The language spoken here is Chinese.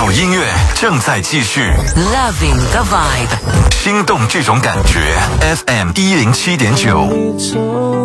好音乐正在继续 Loving the vibe， 心动这种感觉 FM 107.9